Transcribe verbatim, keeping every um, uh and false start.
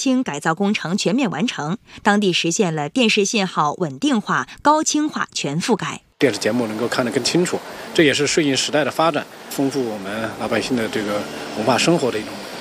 清改造工程全面完成，当地实现了电视信号稳定化、高清化全覆盖。 电视节目能够看得更清楚，这也是顺应时代的发展，丰富我们老百姓的这个文化生活的一种